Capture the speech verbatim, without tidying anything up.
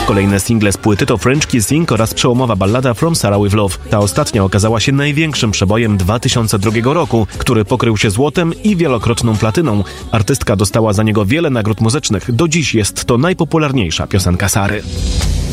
Kolejne single z płyty to French Kissing oraz przełomowa ballada From Sarah With Love. Ta ostatnia okazała się największym przebojem dwa tysiące drugiego roku, który pokrył się złotem i wielokrotną platyną. Artystka dostała za niego wiele nagród muzycznych. Do dziś jest to najpopularniejsza piosenka Sary.